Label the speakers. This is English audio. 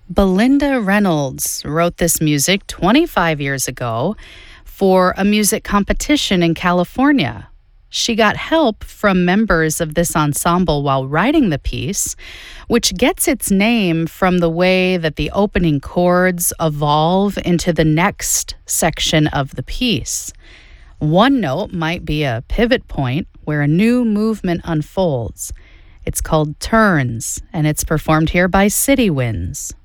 Speaker 1: Belinda Reynolds wrote this music 25 years ago for a music competition in California. She got help from members of this ensemble while writing the piece, which gets its name from the way that the opening chords evolve into the next section of the piece. One note might be a pivot point where a new movement unfolds. It's called Turns, and it's performed here by City Winds.